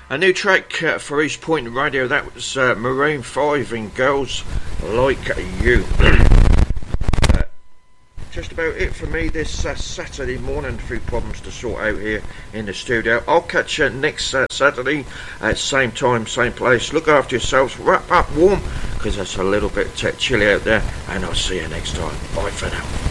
A new track for East Point Radio. That was Maroon 5 and Girls Like You. Just about it for me this Saturday morning. A few problems to sort out here in the studio. I'll catch you next Saturday at same time, same place. Look after yourselves. Wrap up warm because it's a little bit chilly out there. And I'll see you next time. Bye for now.